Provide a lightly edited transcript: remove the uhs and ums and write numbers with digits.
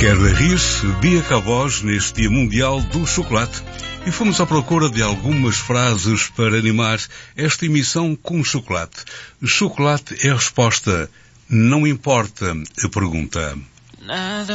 Quer rir-se, dia que a voz neste Dia Mundial do Chocolate. E fomos à procura de algumas frases para animar esta emissão com chocolate. Chocolate é a resposta. Não importa a pergunta.